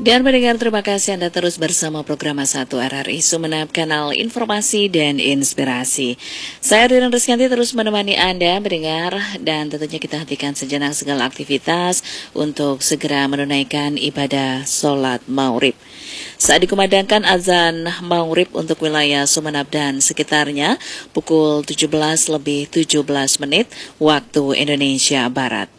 Dan pendengar, terima kasih Anda terus bersama program A1 RRI Sumeneb, kanal informasi dan inspirasi. Saya Ririn Rizkyanti terus menemani Anda mendengar, dan tentunya kita hentikan sejenak segala aktivitas untuk segera menunaikan ibadah sholat Maghrib. Saat dikumandangkan azan Maghrib untuk wilayah Sumeneb dan sekitarnya pukul 17:17 waktu Indonesia Barat.